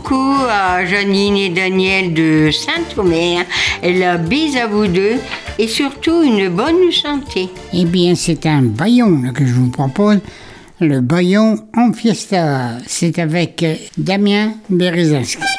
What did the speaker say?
beaucoup à Janine et Daniel de Saint-Omer. Et la bise à vous deux et surtout une bonne santé. Eh bien, c'est un baillon là, que je vous propose. Le baillon en fiesta. C'est avec Damien Berezinski.